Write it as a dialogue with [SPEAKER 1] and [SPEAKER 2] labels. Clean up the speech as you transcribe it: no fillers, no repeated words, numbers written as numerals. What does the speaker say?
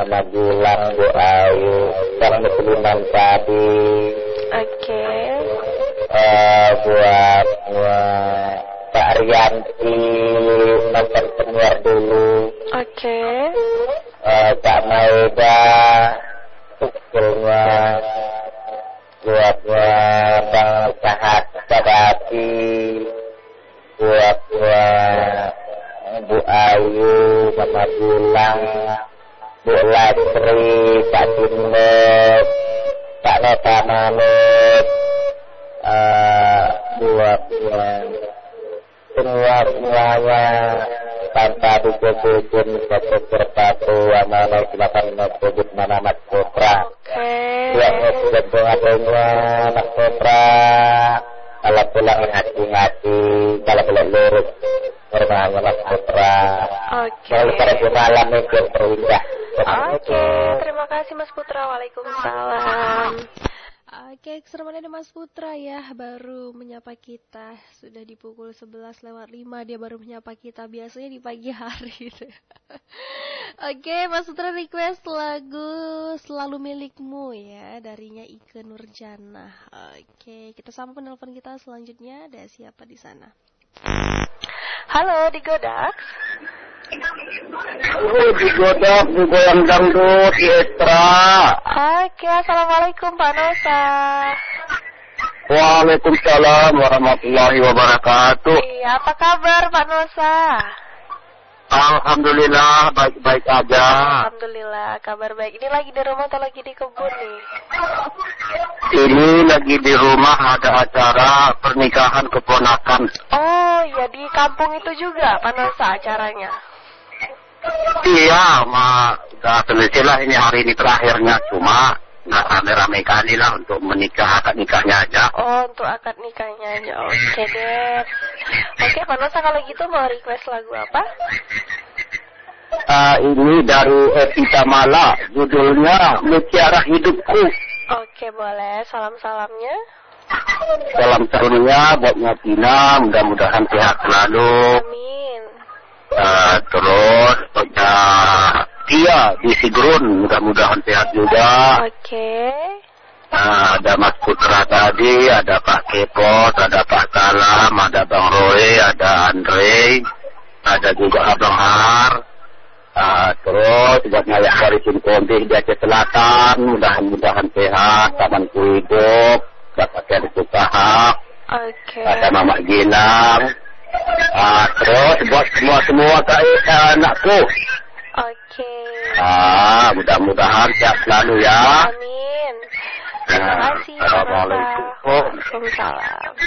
[SPEAKER 1] Mama Gilang, Bu Ayu, Bang Musliman tadi.
[SPEAKER 2] Oke.
[SPEAKER 1] Buat Pak Rianti, nonton senior dulu.
[SPEAKER 2] Oke.
[SPEAKER 1] Kak Maeda, usulnya buatnya Bang Sahat Sadati, buatnya Bu Ayu, Mama Gilang, Bu Latri, Pak Timur, Pak Nota Manut, buatnya semuanya tanpa dikumpulkan satu persatu amanah silakan menyebut nama Mas Putra. Yang sudah pengaturnya Mas Putra, kalau pulang ngaji-ngaji, kalau pulang lurus bermainnya Mas Putra. Kalau pada malam itu terindah.
[SPEAKER 2] Oke, terima kasih Mas Putra. Waalaikumsalam. Oke, keseruan ada Mas Putra ya, baru menyapa kita. Sudah di pukul 11:05 dia baru menyapa kita, biasanya di pagi hari. Oke, Mas Putra request lagu Selalu Milikmu ya, darinya Ike Nurjana. Oke, kita sambung penelpon kita selanjutnya. Ada siapa di sana? Halo, di Godak.
[SPEAKER 1] Di Godak, di Goyang Dangdut, di Estra.
[SPEAKER 2] Oke, assalamualaikum Pak Nosa.
[SPEAKER 1] Waalaikumsalam warahmatullahi wabarakatuh.
[SPEAKER 2] Iya, apa kabar Pak Nosa?
[SPEAKER 1] Alhamdulillah, baik-baik aja.
[SPEAKER 2] Alhamdulillah, kabar baik. Ini lagi di rumah atau lagi di kebun nih?
[SPEAKER 1] Ini lagi di rumah, ada acara pernikahan keponakan.
[SPEAKER 2] Oh, ya di kampung itu juga Pak Nosa acaranya?
[SPEAKER 1] Iya, udah selesai lah, ini hari ini terakhirnya. Cuma nggak rame-rame kali lah untuk menikah, akad nikahnya aja.
[SPEAKER 2] Oh, untuk akad nikahnya aja. Oke deh. Oke, Pak Nosa, kalau gitu mau request lagu apa?
[SPEAKER 1] Ini dari Evita Mala, judulnya Mutiara Hidupku.
[SPEAKER 2] Oke, boleh. Salam-salamnya.
[SPEAKER 1] Salam-salamnya buat Tina, mudah-mudahan sehat selalu.
[SPEAKER 2] Amin.
[SPEAKER 1] Terus punya Tia di Sigrun, mudah-mudahan sehat juga.
[SPEAKER 2] Oke.
[SPEAKER 1] Ada Mas Putra tadi, ada Pak Kepot, ada Pak Salam, ada Bang Roy, ada Andre, ada juga Abang Har. Terus buat Nyayak dari Sinkonti di Aceh Selatan, mudah-mudahan sehat, tamanku hidup, dapat usaha.
[SPEAKER 2] Oke.
[SPEAKER 1] Ada Mama Gilang. Terus buat semua anakku.
[SPEAKER 2] Oke.
[SPEAKER 1] Mudah-mudahan sehat selalu ya.
[SPEAKER 2] Amin. Terima kasih.
[SPEAKER 1] Assalamualaikum.
[SPEAKER 2] Waalaikumsalam.